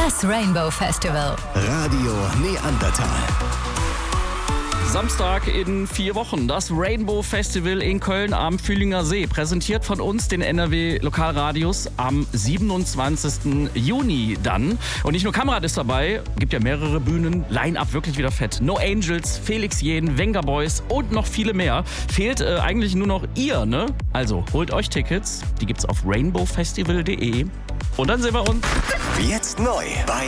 Das Rainbow Festival. Radio Neandertal. Samstag in 4 Wochen, das Rainbow Festival in Köln am Fühlinger See. Präsentiert von uns, den NRW Lokalradios, am 27. Juni dann. Und nicht nur Kamerad ist dabei, gibt ja mehrere Bühnen, Line-Up wirklich wieder fett. No Angels, Felix Jähn, Wenger Boys und noch viele mehr. Fehlt eigentlich nur noch ihr, ne? Also holt euch Tickets, die gibt's auf rainbowfestival.de und dann sehen wir uns. Jetzt neu bei